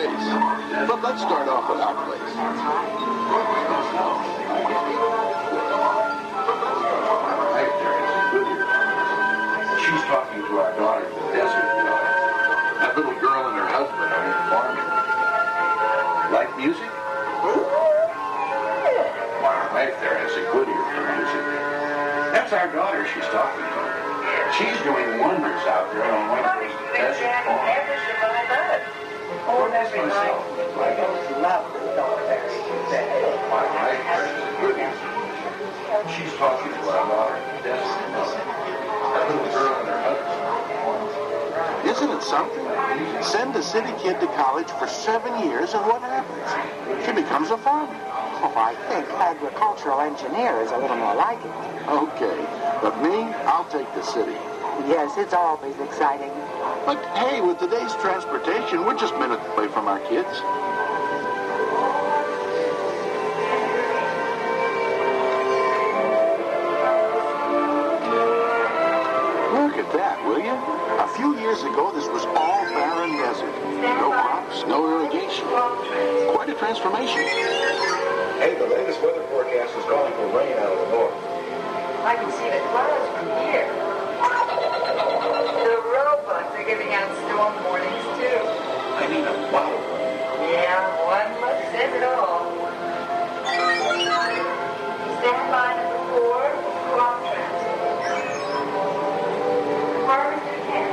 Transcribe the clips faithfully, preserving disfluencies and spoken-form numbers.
space. But let's start off with our place. She's talking to our daughter, the desert daughter. That little girl and her husband are in farming. Like music? Right there, it's a good ear for music. That's our daughter she's talking to. She's doing wonders out there on one of those desert farms. Oh, that's myself. My lovely daughter. My wife is a good ear. She's talking to our daughter, the desert mother. That little girl and her husband. Isn't it something? Send a city kid to college for seven years and what happens? She becomes a farmer. Oh, I think agricultural engineer is a little more like it. Okay, but me, I'll take the city. Yes, it's always exciting. But hey, with today's transportation, we're just minutes away from our kids. Look at that, will you? A few years ago, this was all barren desert. No crops, no irrigation. Quite a transformation. Hey, the latest weather forecast is calling for rain out of the north. I can see the clouds from here. The robots are giving out storm warnings, too. I mean a bottle. Yeah, one look says it all. Stand by number four, crop transport. Harvester ten.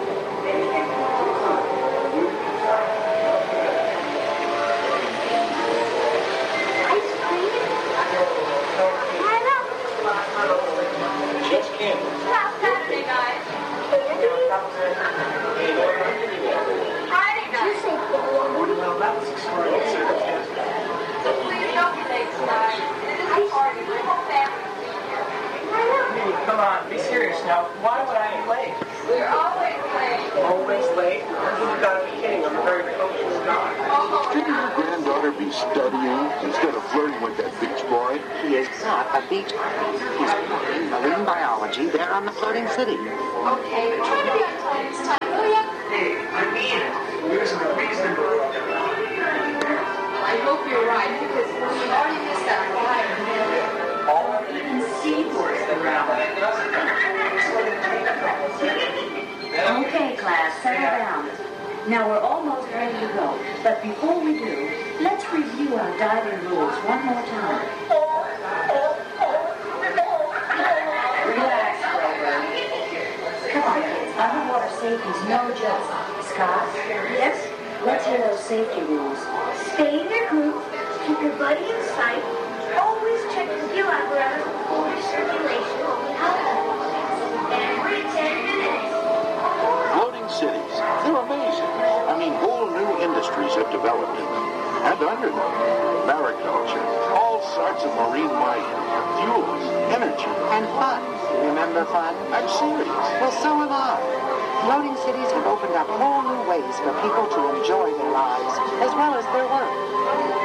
Just candy. Last Saturday night. Friday night. Well, that was extraordinary. Please don't be late tonight. It is a party. My whole family will be here. Come on, be serious now. Why would I be late? We're always late. Always late? You've got to be kidding. I'm a very precocious guy. Shouldn't your granddaughter be studying instead of flirting with that beach boy? He is not a beach boy. He's studying marine biology there on the floating city. Okay, try to be on time this time, will ya? Hey, I mean it. There's a reason. I hope you're right, because we've already missed that flyer. All of it can see towards the ground. Okay, class, settle down. Now we're almost ready to go, but before we do, let's review our diving rules one more time. Relax, Grover. Come on, kids. Underwater safety's no joke. Scott? Yes? Let's hear those safety rules. Stay in your group, keep your buddy in sight, always check the view apparatus for circulation, every ten minutes. Floating cities, they're amazing. I mean, whole new industries have developed in them. And under them, mariculture, all sorts of marine life, fuels, energy. And fun. Remember fun? I'm serious. Well, so am I. Floating cities have opened up whole new ways for people to enjoy their lives, as well as their work.